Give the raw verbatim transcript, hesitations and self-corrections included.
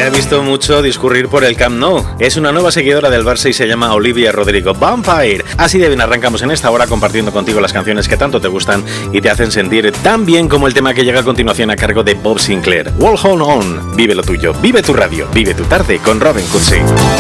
le ha visto mucho discurrir por el Camp Nou. Es una nueva seguidora del Barça y se llama Olivia Rodrigo. Vampire. Así de bien arrancamos en esta hora compartiendo contigo las canciones que tanto te gustan y te hacen sentir tan bien como el tema que llega a continuación a cargo de Bob Sinclair. Wall Hold On. Vive lo tuyo, vive tu radio, vive tu tarde con Robin Cootsey.